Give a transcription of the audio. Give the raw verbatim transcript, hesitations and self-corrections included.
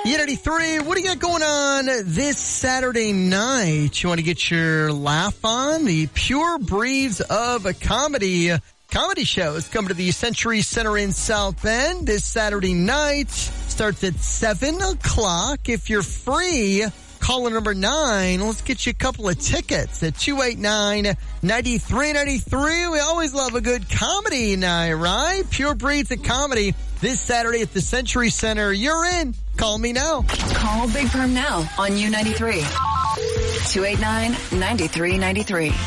E ninety-three, what do you got going on this Saturday night? You want to get your laugh on? The Pure Breeds of Comedy comedy show is coming to the Century Center in South Bend this Saturday night. Starts at seven o'clock. If you're free, caller number nine. Let's get you a couple of tickets at two eight nine, nine three nine three. We always love a good comedy night, right? Pure Breeds of Comedy this Saturday at the Century Center. You're in. Call me now. Call Big Perm now on U ninety-three. two eight nine, nine three nine three.